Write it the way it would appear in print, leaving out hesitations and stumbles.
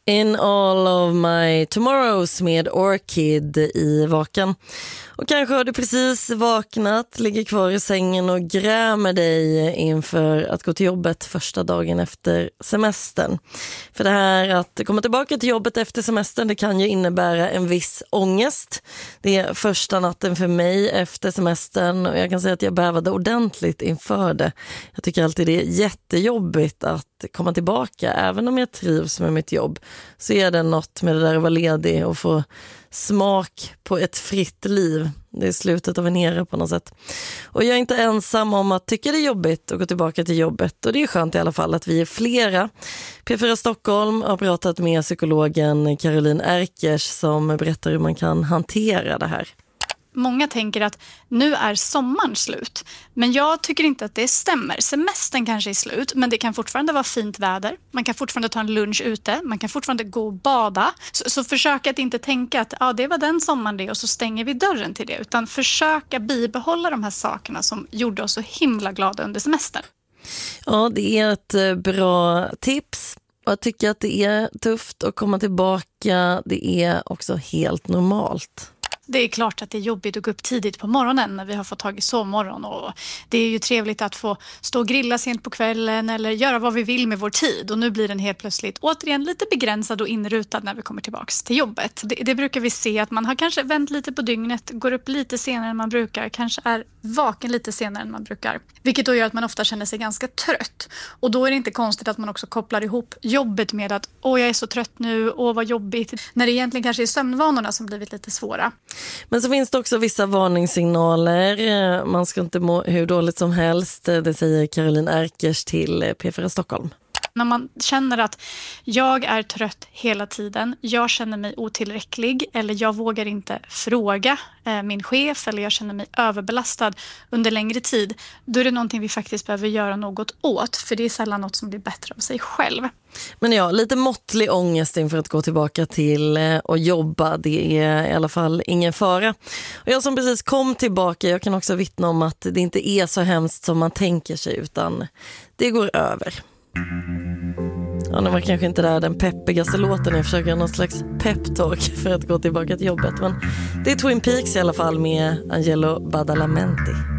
In all of my tomorrows med Orchid i Vaken. Och kanske har du precis vaknat, ligger kvar i sängen och grämer dig inför att gå till jobbet första dagen efter semestern. För det här att komma tillbaka till jobbet efter semestern, det kan ju innebära en viss ångest. Det är första natten för mig efter semestern och jag kan säga att jag bävade ordentligt inför det. Jag tycker alltid det är jättejobbigt att komma tillbaka, även om jag trivs med mitt jobb. Så är det något med det där att vara ledig och få smak på ett fritt liv. Det är slutet av en era på något sätt. Och jag är inte ensam om att tycka det är jobbigt att gå tillbaka till jobbet. Och det är skönt i alla fall att vi är flera. P4 Stockholm har pratat med psykologen Caroline Erkers som berättar hur man kan hantera det här. Många tänker att nu är sommaren slut. Men jag tycker inte att det stämmer. Semestern kanske är slut, men det kan fortfarande vara fint väder. Man kan fortfarande ta en lunch ute. Man kan fortfarande gå och bada. Så försök att inte tänka att det var den sommaren det och så stänger vi dörren till det. Utan försöka bibehålla de här sakerna som gjorde oss så himla glada under semestern. Ja, det är ett bra tips. Jag tycker att det är tufft att komma tillbaka. Det är också helt normalt. Det är klart att det är jobbigt att gå upp tidigt på morgonen när vi har fått tag i sovmorgon och det är ju trevligt att få stå och grilla sent på kvällen eller göra vad vi vill med vår tid och nu blir den helt plötsligt återigen lite begränsad och inrutad när vi kommer tillbaka till jobbet. Det brukar vi se att man har kanske vänt lite på dygnet, går upp lite senare än man brukar, kanske är vaken lite senare än man brukar, vilket då gör att man ofta känner sig ganska trött och då är det inte konstigt att man också kopplar ihop jobbet med att jag är så trött nu, vad jobbigt, när det egentligen kanske är sömnvanorna som blivit lite svåra. Men så finns det också vissa varningssignaler. Man ska inte må hur dåligt som helst. Det säger Caroline Erkers till P4 Stockholm. När man känner att jag är trött hela tiden, jag känner mig otillräcklig eller jag vågar inte fråga min chef eller jag känner mig överbelastad under längre tid, då är det någonting vi faktiskt behöver göra något åt, för det är sällan något som blir bättre av sig själv. Men ja, lite måttlig ångest inför att gå tillbaka till och jobba, det är i alla fall ingen fara. Och jag som precis kom tillbaka, jag kan också vittna om att det inte är så hemskt som man tänker sig, utan det går över. Ja, det var kanske inte där den peppigaste låten. Jag försöker någon slags peptalk för att gå tillbaka till jobbet. Men det är Twin Peaks i alla fall med Angelo Badalamenti.